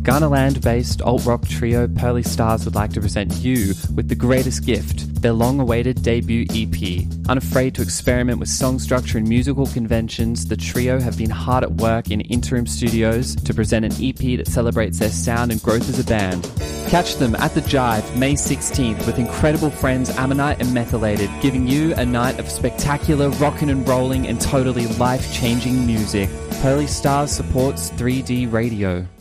Ghanaland-based alt-rock trio Pearly Stars would like to present you with the greatest gift, their long-awaited debut EP. Unafraid to experiment with song structure and musical conventions, the trio have been hard at work in interim studios to present an EP that celebrates their sound and growth as a band. Catch them at The Jive May 16th with incredible friends Ammonite and Methylated, giving you a night of spectacular rockin' and rolling and totally life-changing music. Pearly Stars supports 3D Radio.